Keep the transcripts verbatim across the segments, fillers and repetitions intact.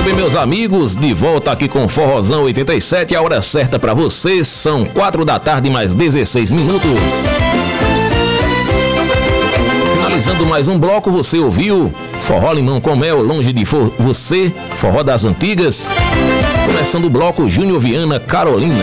bem, meus amigos, de volta aqui com Forrozão oitenta e sete, a hora certa para vocês, são quatro da tarde mais dezesseis minutos. Finalizando mais um bloco, você ouviu Forró Limão com Mel, Longe de For Você, Forró das Antigas. Começando o bloco, Júnior Viana, Carolina.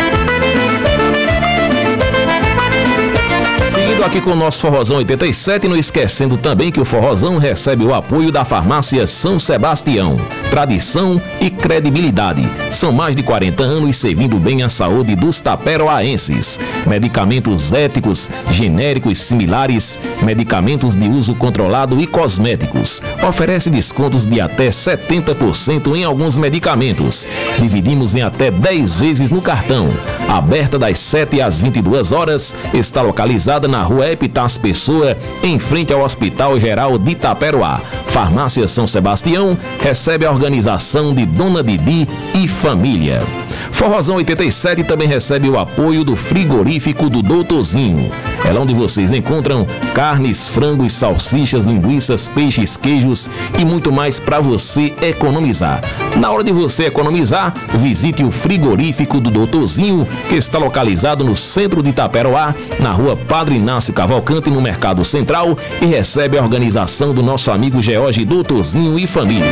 Seguindo aqui com o nosso Forrozão oitenta e sete, não esquecendo também que o Forrozão recebe o apoio da Farmácia São Sebastião. Tradição e credibilidade. São mais de quarenta anos servindo bem a saúde dos taperoaenses. Medicamentos éticos, genéricos similares, medicamentos de uso controlado e cosméticos. Oferece descontos de até setenta por cento em alguns medicamentos. Dividimos em até dez vezes no cartão. Aberta das sete às vinte e duas horas, está localizada na rua Epitácio Pessoa, em frente ao Hospital Geral de Itaperoá. Farmácia São Sebastião recebe a organização de Dona Didi e família. Forrozão oitenta e sete também recebe o apoio do frigorífico do Doutorzinho. É lá onde vocês encontram carnes, frangos, salsichas, linguiças, peixes, queijos e muito mais para você economizar. Na hora de você economizar, visite o frigorífico do Doutorzinho, que está localizado no centro de Itaperoá, na rua Padre Inácio Cavalcante, no Mercado Central, e recebe a organização do nosso amigo George Doutorzinho e família.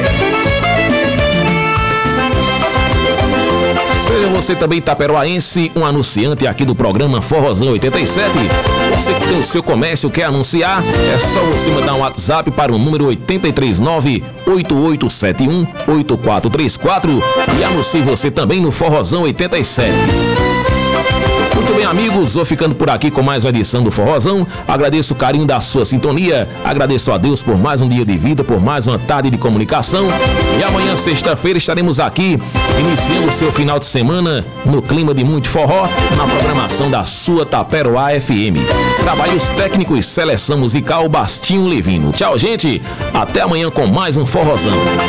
Seja você também taperoaense, um anunciante aqui do programa Forrozão oitenta e sete. Você que tem o seu comércio, quer anunciar, é só você mandar um WhatsApp para o número oito três nove, oito oito sete um, oito quatro três quatro e anuncie você também no Forrozão oitenta e sete. Muito bem, amigos, vou ficando por aqui com mais uma edição do Forrozão. Agradeço o carinho da sua sintonia, agradeço a Deus por mais um dia de vida, por mais uma tarde de comunicação. E amanhã, sexta-feira, estaremos aqui, iniciando o seu final de semana no clima de muito forró, na programação da sua Taperoá F M. Trabalhos técnicos, seleção musical, Bastinho Levino. Tchau, gente, até amanhã com mais um Forrozão.